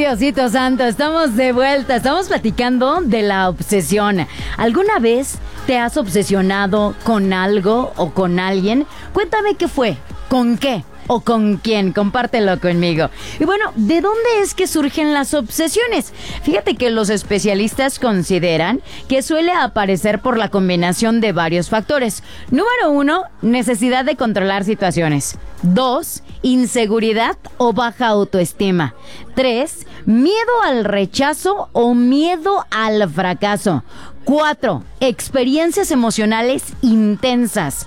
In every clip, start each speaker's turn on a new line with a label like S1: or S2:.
S1: Diosito santo, estamos de vuelta, estamos platicando de la obsesión. ¿Alguna vez te has obsesionado con algo o con alguien? Cuéntame qué fue, con qué o con quién, compártelo conmigo. Y bueno, ¿de dónde es que surgen las obsesiones? Fíjate que los especialistas consideran que suele aparecer por la combinación de varios factores. Número 1, necesidad de controlar situaciones. 2, inseguridad o baja autoestima. 3, miedo al rechazo o miedo al fracaso. 4, experiencias emocionales intensas.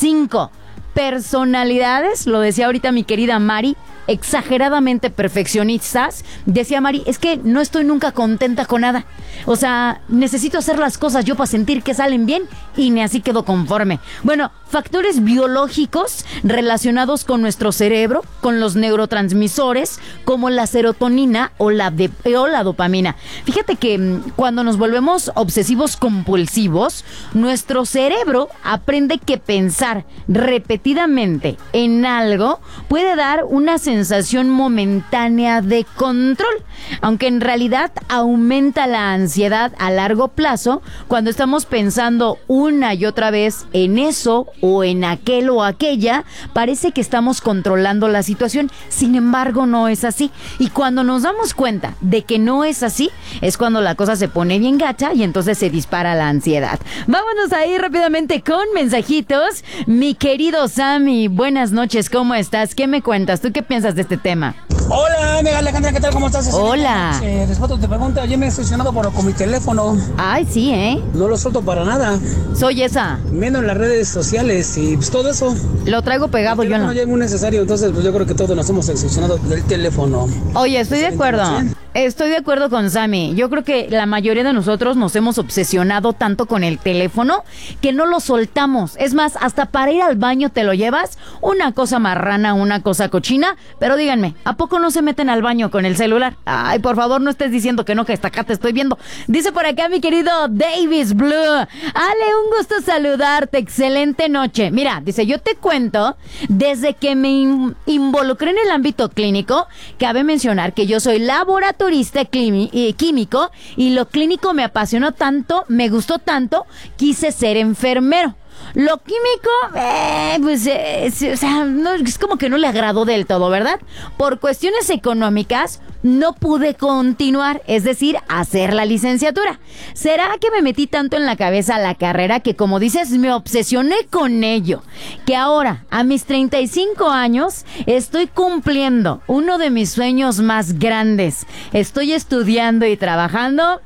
S1: 5, personalidades, lo decía ahorita mi querida Mari, exageradamente perfeccionistas. Decía Mari, es que no estoy nunca contenta con nada. O sea, necesito hacer las cosas yo para sentir que salen bien y ni así quedo conforme. Bueno, factores biológicos relacionados con nuestro cerebro, con los neurotransmisores, como la serotonina o la dopamina. Fíjate que cuando nos volvemos obsesivos compulsivos, nuestro cerebro aprende que pensar repetidamente en algo puede dar una sensación momentánea de control, aunque en realidad aumenta la ansiedad a largo plazo cuando estamos pensando una y otra vez en eso o en aquel o aquella. Parece que estamos controlando la situación, sin embargo no es así, y cuando nos damos cuenta de que no es así es cuando la cosa se pone bien gacha y entonces se dispara la ansiedad. Vámonos ahí rápidamente con mensajitos. Mi querido Sammy, buenas noches, ¿cómo estás? ¿Qué me cuentas? ¿Tú qué piensas de este tema?
S2: Hola, amiga Alejandra, ¿qué tal? ¿Cómo estás?
S1: Hola.
S2: Respeto, te pregunto, ayer me he obsesionado con mi teléfono.
S1: Ay, sí,
S2: No lo suelto para nada.
S1: Soy esa.
S2: Viendo en las redes sociales y pues todo eso.
S1: Lo traigo pegado yo, ¿no?
S2: Ya es muy necesario, entonces pues yo creo que todos nos hemos obsesionado del teléfono.
S1: Oye, estoy de acuerdo. Estoy de acuerdo con Sammy. Yo creo que la mayoría de nosotros nos hemos obsesionado tanto con el teléfono que no lo soltamos. Es más, hasta para ir al baño te lo llevas. Una cosa marrana, una cosa cochina. Pero díganme, ¿a poco no se meten al baño con el celular? Ay, por favor, no estés diciendo que no, que hasta acá te estoy viendo. Dice por acá mi querido Davis Blue. Ale, un gusto saludarte. Excelente noche. Mira, dice, yo te cuento, desde que me involucré en el ámbito clínico, cabe mencionar que yo soy laboratorista químico, y lo clínico me apasionó tanto, me gustó tanto, quise ser enfermero. Lo químico, o sea, no, es como que no le agradó del todo, ¿verdad? Por cuestiones económicas no pude continuar, es decir, hacer la licenciatura. ¿Será que me metí tanto en la cabeza la carrera que, como dices, me obsesioné con ello? Que ahora, a mis 35 años, estoy cumpliendo uno de mis sueños más grandes. Estoy estudiando y trabajando.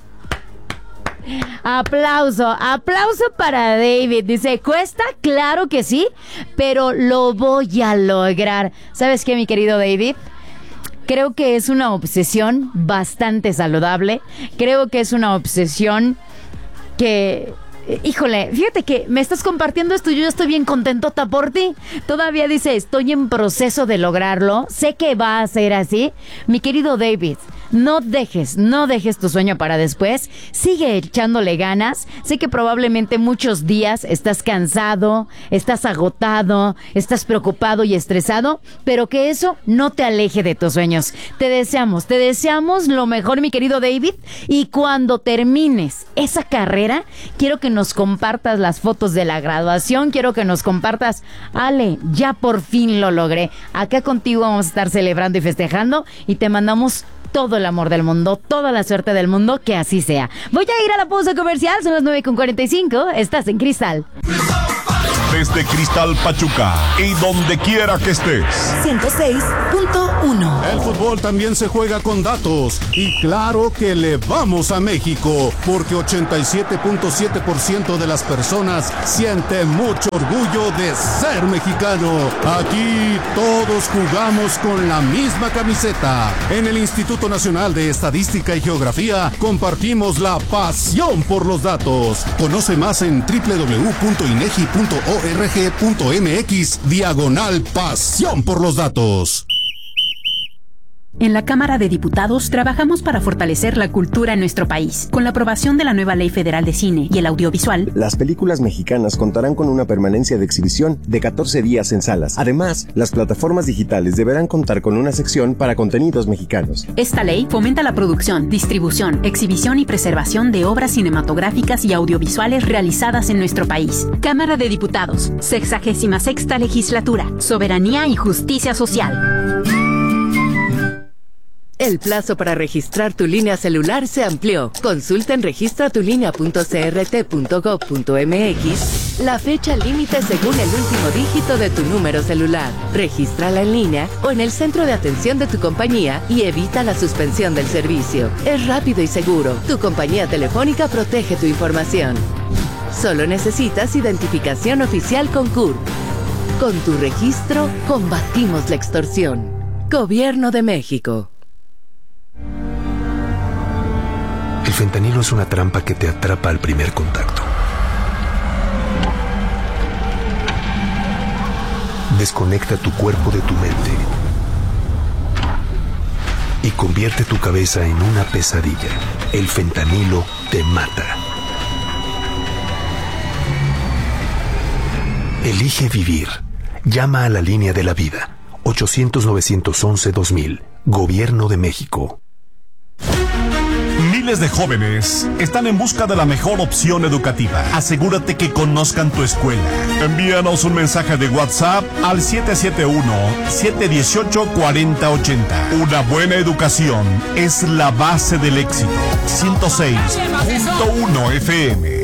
S1: Aplauso para David. Dice, ¿cuesta? Claro que sí, pero lo voy a lograr. ¿Sabes qué, mi querido David? Creo que es una obsesión bastante saludable. Creo que es una obsesión que... Híjole, fíjate que me estás compartiendo esto y yo ya estoy bien contentota por ti. Todavía dice, estoy en proceso de lograrlo. Sé que va a ser así. Mi querido David, no dejes tu sueño para después. Sigue echándole ganas. Sé que probablemente muchos días estás cansado, estás agotado, estás preocupado y estresado, pero que eso no te aleje de tus sueños. Te deseamos lo mejor, mi querido David. Y cuando termines esa carrera, quiero que nos compartas las fotos de la graduación. Quiero que nos compartas, Ale, ya por fin lo logré. Acá contigo vamos a estar celebrando y festejando, y te mandamos todo el amor del mundo, toda la suerte del mundo, que así sea. Voy a ir a la pausa comercial, son las 9:45, estás en Cristal.
S3: Desde Cristal Pachuca y donde quiera que estés.
S4: 106.1.
S5: El fútbol también se juega con datos, y claro que le vamos a México, porque 87.7% de las personas sienten mucho orgullo de ser mexicano. Aquí todos jugamos con la misma camiseta. En el Instituto Nacional de Estadística y Geografía compartimos la pasión por los datos. Conoce más en www.inegi.org.mx/pasión por los datos.
S4: En la Cámara de Diputados trabajamos para fortalecer la cultura en nuestro país. Con la aprobación de la nueva Ley Federal de Cine y el Audiovisual,
S6: las películas mexicanas contarán con una permanencia de exhibición de 14 días en salas. Además, las plataformas digitales deberán contar con una sección para contenidos mexicanos.
S4: Esta ley fomenta la producción, distribución, exhibición y preservación de obras cinematográficas y audiovisuales realizadas en nuestro país. Cámara de Diputados, 66ª Legislatura, Soberanía y Justicia Social.
S7: El plazo para registrar tu línea celular se amplió. Consulta en registratulinea.crt.gov.mx la fecha límite según el último dígito de tu número celular. Regístrala en línea o en el centro de atención de tu compañía y evita la suspensión del servicio. Es rápido y seguro. Tu compañía telefónica protege tu información. Solo necesitas identificación oficial con CURP. Con tu registro, combatimos la extorsión. Gobierno de México.
S8: El fentanilo es una trampa que te atrapa al primer contacto. Desconecta tu cuerpo de tu mente y convierte tu cabeza en una pesadilla. El fentanilo te mata. Elige vivir. Llama a la línea de la vida. 800-911-2000. Gobierno de México.
S3: Miles de jóvenes están en busca de la mejor opción educativa. Asegúrate que conozcan tu escuela. Envíanos un mensaje de WhatsApp al 771-718-4080. Una buena educación es la base del éxito. 106.1 FM.